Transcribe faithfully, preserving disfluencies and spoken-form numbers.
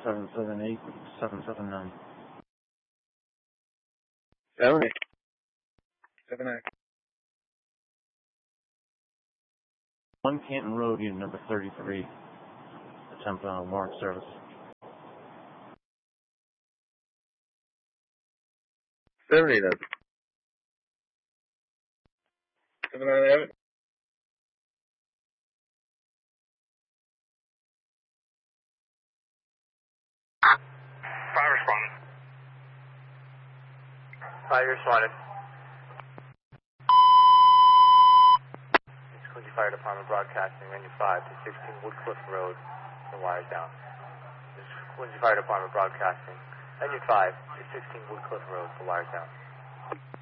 seven seven eight, seven seven nine. Seven eight. Seven eight. One Canton Road, unit number thirty-three. Attempt on a warrant service. Seven eight. Seven nine eleven. Five responded. Five responded. It's Quincy Fire Department broadcasting venue five to sixteen Woodcliff Road. The wire's down. This is Quincy Fire Department broadcasting venue five to sixteen Woodcliff Road. The wire's down.